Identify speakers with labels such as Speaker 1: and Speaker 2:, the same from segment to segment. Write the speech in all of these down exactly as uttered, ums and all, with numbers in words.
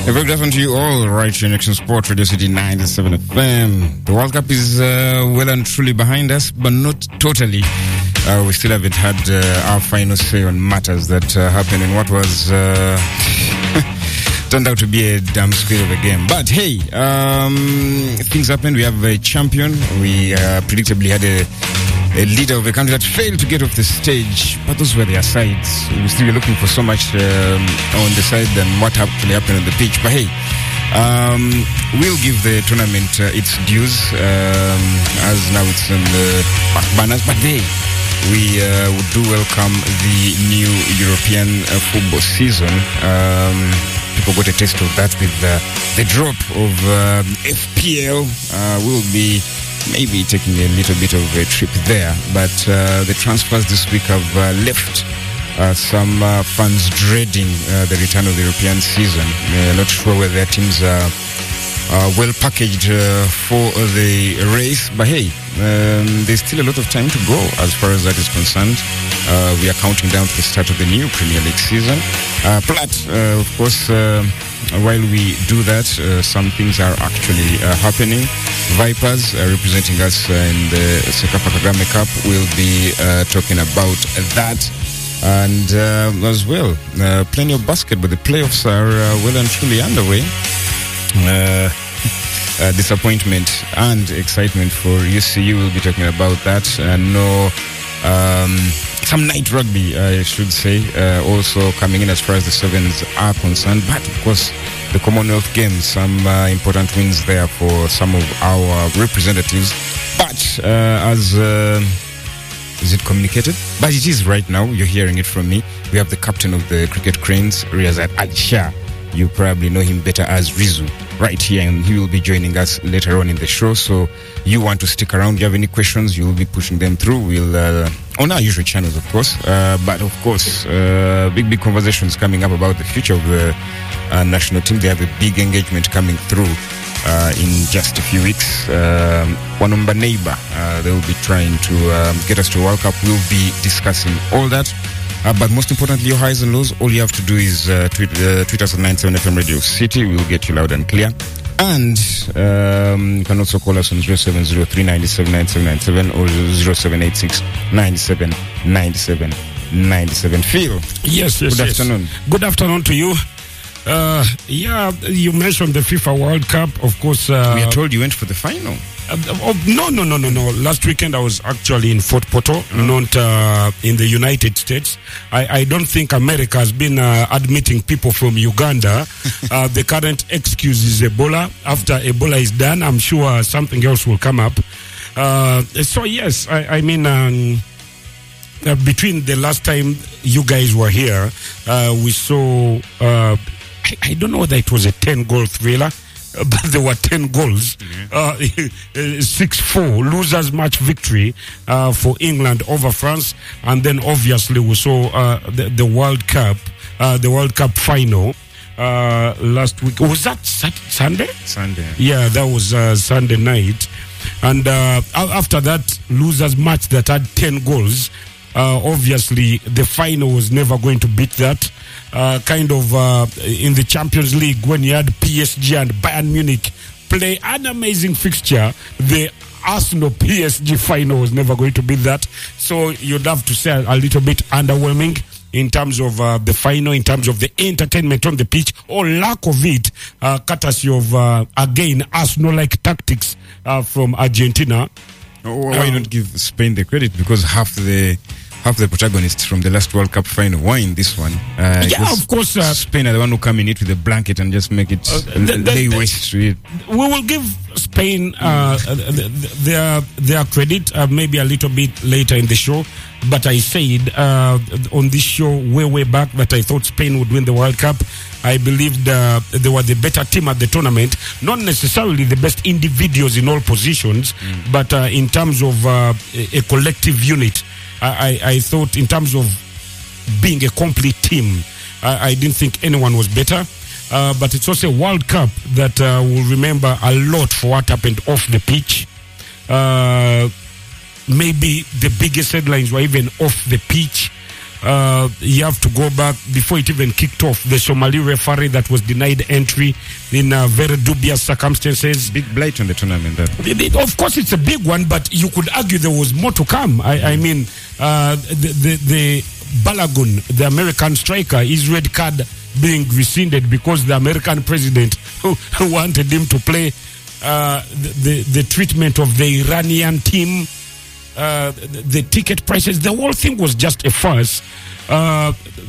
Speaker 1: A very good afternoon to you all, right here in Action Sport, Radio City ninety-seven F M. The World Cup is uh, well and truly behind us, but not totally. Uh, we still haven't had uh, our final say on matters that uh, happened in what was uh, turned out to be a damn squeal of a game. But hey, um, things happened. We have a champion. We uh, predictably had a a leader of a country that failed to get off the stage, but those were their sides. We still be looking for so much um, on the side than what actually happened on the pitch. But hey, um, we'll give the tournament uh, its dues, um, as now it's on the back banners. But hey, we uh, would do welcome the new European uh, football season. Um, people got a taste of that with uh, the drop of uh, F P L. Uh, we'll be maybe taking a little bit of a trip there, but uh, the transfers this week have uh, left uh, some uh, fans dreading uh, the return of the European season. Uh, not sure whether their teams are uh, well packaged uh, for the race, but hey, um, there's still a lot of time to go as far as that is concerned. Uh, we are counting down to the start of the new Premier League season. Uh, Plat, uh, of course, uh, while we do that, uh, some things are actually uh, happening. Vipers, uh, representing us uh, in the Sekafa Kagame Cup, will be uh, talking about that. And uh, as well, uh, plenty of basketball. The playoffs are uh, well and truly underway. Uh, uh, disappointment and excitement for U C U. We'll be talking about that. Uh, no... Um, some night rugby, I should say, uh, also coming in as far as the sevens are concerned. But of course, the Commonwealth Games, some uh, important wins there for some of our representatives. But uh, as uh, is it communicated? But it is right now. You're hearing it from me. We have the captain of the Cricket Cranes, Riyazat Ali Shah. You probably know him better as Rizu, right here, and he will be joining us later on in the show. So you want to stick around, you have any questions, you will be pushing them through. We'll uh, on our usual channels, of course, uh, but of course uh, big big conversations coming up about the future of the uh, national team. They have a big engagement coming through uh, in just a few weeks. um, Wanumba neighbor, uh, they will be trying to um, get us to World Cup. We'll be discussing all that. Uh, but most importantly, your highs and lows, all you have to do is uh, tweet, uh, tweet us at ninety-seven F M Radio City. We'll get you loud and clear. And um, you can also call us on zero seven zero three nine seven nine seven nine seven or zero seven eight six nine seven nine seven nine seven. Phil.
Speaker 2: Yes, yes,
Speaker 1: Good
Speaker 2: yes.
Speaker 1: afternoon.
Speaker 2: Good afternoon to you. Uh, yeah, you mentioned the FIFA World Cup. Of course. Uh,
Speaker 1: we are told you went for the final.
Speaker 2: Uh, oh, no, no, no, no, no. Last weekend I was actually in Fort Porto, mm. not uh, in the United States. I, I don't think America has been uh, admitting people from Uganda. uh, the current excuse is Ebola. After Ebola is done, I'm sure something else will come up. Uh, so yes, I, I mean, um, uh, between the last time you guys were here, uh, we saw, uh, I, I don't know whether it was a ten-goal thriller, but there were ten goals, uh, six four, losers match victory uh, for England over France. And then obviously we saw uh, the, the World Cup, uh, the World Cup final uh, last week. Was that Sat- Sunday?
Speaker 1: Sunday.
Speaker 2: Yeah, that was uh, Sunday night. And uh, after that losers match that had ten goals, uh, obviously the final was never going to beat that. Uh, kind of uh, in the Champions League, when you had P S G and Bayern Munich play an amazing fixture, the Arsenal P S G final was never going to beat that. So you'd have to say a, a little bit underwhelming in terms of uh, the final, in terms of the entertainment on the pitch, or lack of it, uh, courtesy of, uh, again, Arsenal-like tactics uh, from Argentina.
Speaker 1: Why um, not give Spain the credit? Because half the... half the protagonists from the last World Cup final were in this one. Uh,
Speaker 2: yeah, of course. Uh,
Speaker 1: Spain are the one who come in it with a blanket and just make it, uh, the, the, lay waste to it.
Speaker 2: We will give Spain uh, their their credit, uh, maybe a little bit later in the show. But I said uh, on this show way, way back that I thought Spain would win the World Cup. I believed uh, they were the better team at the tournament. Not necessarily the best individuals in all positions, mm. but uh, in terms of uh, a collective unit. I, I thought in terms of being a complete team, I, I didn't think anyone was better. Uh, but it's also a World Cup that uh, will remember a lot for what happened off the pitch. Uh, maybe the biggest headlines were even off the pitch. Uh, you have to go back before it even kicked off. The Somali referee that was denied entry in uh, very dubious circumstances.
Speaker 1: Big blight on the tournament. That.
Speaker 2: It, it, of course, it's a big one, but you could argue there was more to come. I, I mean, uh, the, the, the Balogun, the American striker, his red card being rescinded because the American president who, who wanted him to play uh, the, the, the treatment of the Iranian team. Uh, the, the ticket prices, the whole thing was just a farce. Uh,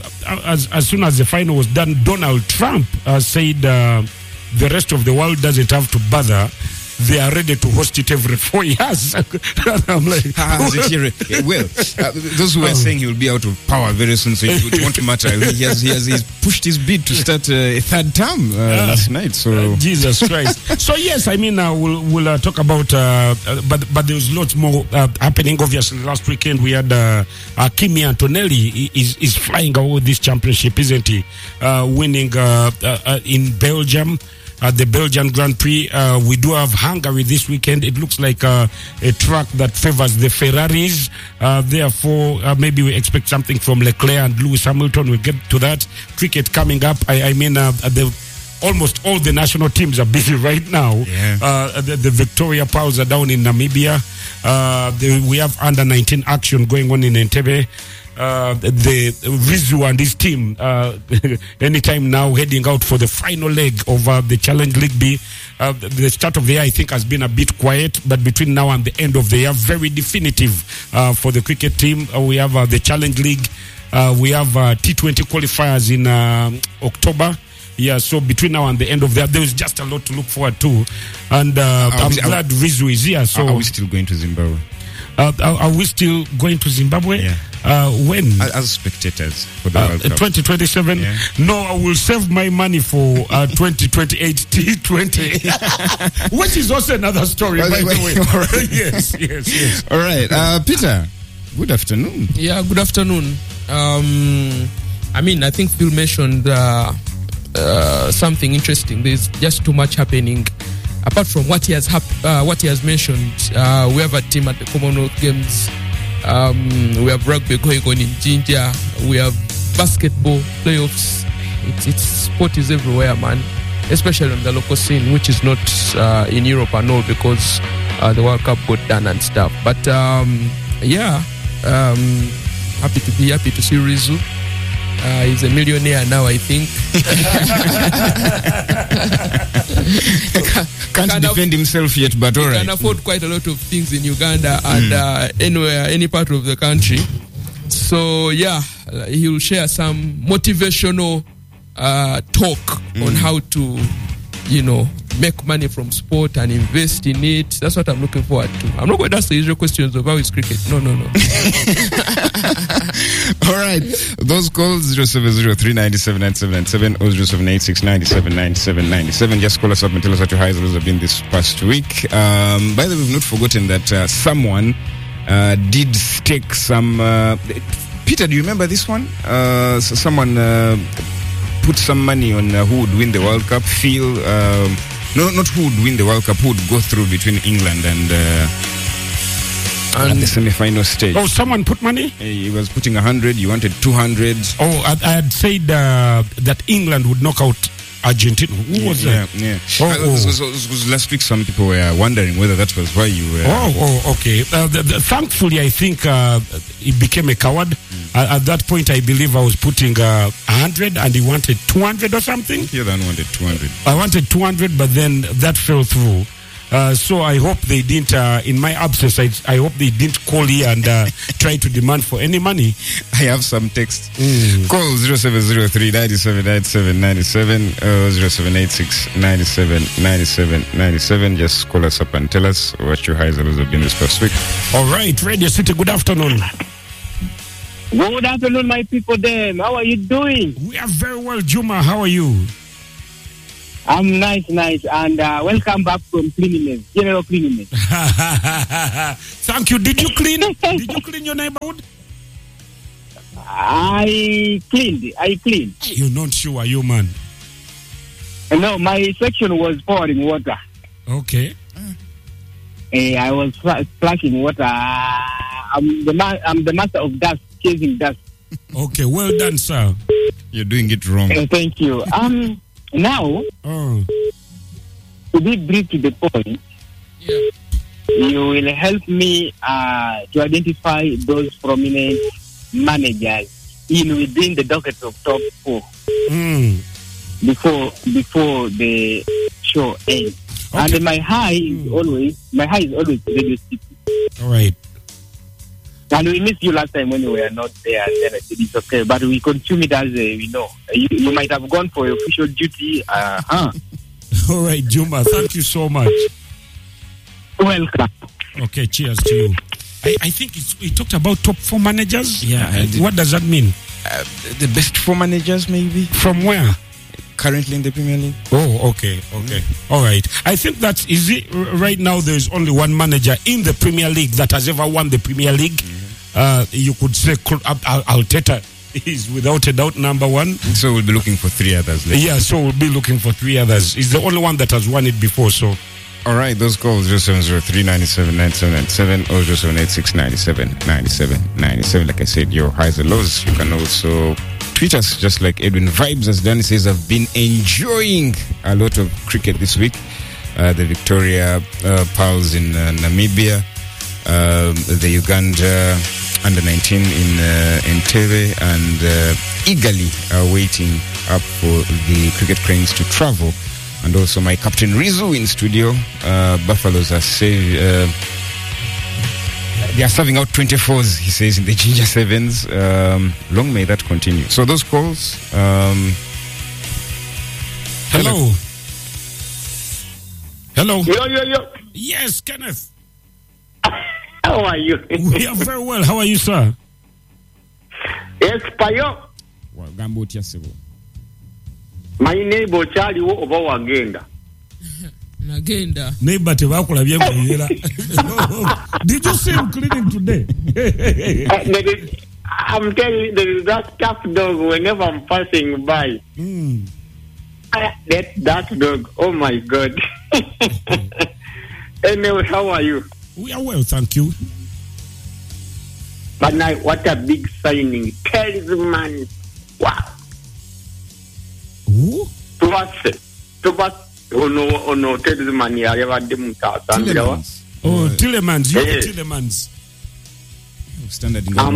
Speaker 2: as, as soon as the final was done, Donald Trump uh, said uh, the rest of the world doesn't have to bother. They are ready to host it every four years. I'm like,
Speaker 1: ah, well, uh, those who are oh. saying he will be out of power very soon, so it, it won't matter. He has, he has he's pushed his bid to start uh, a third term uh, uh, last night. So
Speaker 2: uh, Jesus Christ. So yes, I mean, uh, we'll we'll uh, talk about, uh, uh, but but there was lots more uh, happening. Obviously, last weekend we had uh, uh, Kimi Antonelli. He, is is flying away this championship, isn't he? Uh, winning uh, uh, uh, in Belgium. At the Belgian Grand Prix, uh, we do have Hungary this weekend. It looks like uh, a track that favors the Ferraris. Uh, therefore, uh, maybe we expect something from Leclerc and Lewis Hamilton. We'll get to that. Cricket coming up. I, I mean, uh, the almost all the national teams are busy right now.
Speaker 1: Yeah.
Speaker 2: Uh, the, the Victoria Pals are down in Namibia. Uh, the, we have under nineteen action going on in Entebbe. Uh, the Rizu and his team uh, anytime now heading out for the final leg of uh, the Challenge League B. Uh, the start of the year I think has been a bit quiet, but between now and the end of the year, very definitive uh, for the cricket team. Uh, we have uh, the Challenge League. Uh, we have uh, T twenty qualifiers in uh, October. Yeah, so between now and the end of the year, there is just a lot to look forward to. And uh, I'm we, glad Rizu is here. So
Speaker 1: are we still going to Zimbabwe?
Speaker 2: Uh, are, are we still going to Zimbabwe?
Speaker 1: Yeah.
Speaker 2: Uh, when?
Speaker 1: As, as spectators for the
Speaker 2: uh,
Speaker 1: World Cup.
Speaker 2: twenty twenty-seven? Yeah. No, I will save my money for uh, twenty twenty-eight T twenty, which is also another story,
Speaker 1: well,
Speaker 2: by
Speaker 1: well,
Speaker 2: the way.
Speaker 1: All right.
Speaker 2: yes, yes, yes.
Speaker 1: All right. Uh, Peter, good afternoon.
Speaker 3: Yeah, good afternoon. Um, I mean, I think Phil mentioned uh, uh, something interesting. There's just too much happening. Apart from what he has hap- uh, what he has mentioned, uh, we have a team at the Commonwealth Games. Um, we have rugby going on in Ginger. We have basketball playoffs. It's, it's sport is everywhere, man. Especially on the local scene, which is not uh, in Europe and all because uh, the World Cup got done and stuff. But um, yeah, um, happy to be happy to see Rizu. Uh, he's a millionaire now, I think.
Speaker 1: Can't can defend aff- himself yet, but all right.
Speaker 3: He can afford quite a lot of things in Uganda and mm. uh, anywhere, any part of the country. So, yeah, he'll share some motivational uh, talk mm. on how to, you know, make money from sport and invest in it. That's what I'm looking forward to. I'm not going to ask the usual questions of how is cricket. No, no, no.
Speaker 1: All right. Those calls zero seven zero three nine seven nine seven nine seven or zero seven eight six nine seven nine seven nine seven. Just call us up and tell us what your highs have been this past week. Um, by the way, we've not forgotten that uh, someone uh, did stake some. Uh, Peter, do you remember this one? Uh, so someone uh, put some money on uh, who would win the World Cup. Phil. Um, No, not who would win the World Cup, who would go through between England and, uh, and at the semi-final stage.
Speaker 2: Oh, someone put money?
Speaker 1: He was putting one hundred, you wanted two hundred.
Speaker 2: Oh, I, I had said uh, that England would knock out Argentina. Who
Speaker 1: yeah,
Speaker 2: was
Speaker 1: yeah,
Speaker 2: that?
Speaker 1: Yeah,
Speaker 2: Oh,
Speaker 1: uh,
Speaker 2: oh.
Speaker 1: This, was, this was last week. Some people were wondering whether that was why you were...
Speaker 2: Oh, oh okay. Uh, the, the, thankfully, I think uh, he became a coward. Mm. Uh, at that point, I believe I was putting uh, one hundred and he wanted two hundred or something.
Speaker 1: Yeah, then wanted two hundred.
Speaker 2: I wanted two hundred, but then that fell through. Uh, so I hope they didn't, uh, in my absence, I, I hope they didn't call here and uh, try to demand for any money.
Speaker 1: I have some text.
Speaker 2: Mm.
Speaker 1: Call zero seven zero three nine seven nine seven nine seven or zero seven eight six nine seven nine seven nine seven. Just call us up and tell us what your highs and lows have been this past week.
Speaker 2: All right, Radio City, good afternoon.
Speaker 4: Good afternoon, my people there. How are you doing?
Speaker 2: We are very well, Juma. How are you?
Speaker 4: I'm nice, nice, and uh, welcome back from cleanliness, general cleanliness.
Speaker 2: Thank you. Did you clean? Did you clean your neighborhood?
Speaker 4: I cleaned. I cleaned.
Speaker 2: You're not sure, you man?
Speaker 4: No, my section was pouring water.
Speaker 2: Okay.
Speaker 4: Uh, I was fl- splashing water. I'm the ma- I'm the master of dust, chasing dust.
Speaker 2: Okay, well done, sir.
Speaker 1: You're doing it wrong.
Speaker 4: Uh, thank you. Um, now,
Speaker 2: Oh.
Speaker 4: to be brief to the point,
Speaker 3: Yeah.
Speaker 4: you will help me uh, to identify those prominent managers in within the docket of top four
Speaker 2: Mm.
Speaker 4: before before the show ends.
Speaker 2: Okay.
Speaker 4: And my high is always my high is always Radio City.
Speaker 2: All right.
Speaker 4: And we missed you last time when you were not there. And then I said it's okay, but we consume it as uh, we know. You, you might have gone for official duty. Uh huh.
Speaker 2: All right, Juma. Thank you so much.
Speaker 4: Welcome.
Speaker 2: Okay, cheers to you. I, I think it's, we talked about top four managers.
Speaker 1: Yeah, I did.
Speaker 2: What does that mean?
Speaker 1: Uh, the best four managers, maybe,
Speaker 2: From where?
Speaker 1: currently in the Premier League.
Speaker 2: Oh, okay, okay. All right. I think that is it. R- Right now, there is only one manager in the Premier League that has ever won the Premier League. Uh, you could say Cl- Al- Al- Arteta is without a doubt number one.
Speaker 1: So we'll be looking for three others later.
Speaker 2: Yeah, so we'll be looking for three others. He's the only one that has won it before. So,
Speaker 1: All right, those calls zero seven zero three nine seven nine seven nine seven or zero seven eight six nine seven nine seven nine seven. Like I said, your highs and lows. You can also tweet us, just like Edwin Vibes has done. He says, I've been enjoying a lot of cricket this week. Uh, the Victoria uh, Pals in uh, Namibia, um, the Uganda under nineteen in uh, Entebbe, and uh, eagerly uh, waiting up for the cricket cranes to travel. And also my Captain Rizu in studio. Uh, Buffaloes are save, uh, they are serving out twenty-fours, he says, in the Ginger Sevens. Um, long may that continue. So those calls. Um,
Speaker 2: hello. Hello.
Speaker 5: Yo, yo, yo.
Speaker 2: Yes, Kenneth.
Speaker 5: How are you?
Speaker 2: We are very well. How are you, sir?
Speaker 5: Yes, Payo.
Speaker 1: well, Gambo Tiasebo.
Speaker 5: My neighbor Charlie wo oba wagenda.
Speaker 3: Nagenda.
Speaker 2: Neighbor tebakulabye muyera. Did you see him cleaning today?
Speaker 5: Uh, there is, I'm telling you, there is that tough dog whenever I'm passing by.
Speaker 2: Mm.
Speaker 5: Uh, that, that dog, oh my God. Anyway, how are you?
Speaker 2: We are well, thank you.
Speaker 5: But now, what a big signing. Talisman. Wow.
Speaker 2: Who?
Speaker 5: Tubase. Tubase. Ono, ono, Talisman yalabadde mutaasambirawa.
Speaker 1: Tillemans.
Speaker 2: Oh, Tillemans. You
Speaker 5: Yes.
Speaker 2: Tillemans.
Speaker 1: Standard in
Speaker 5: I'm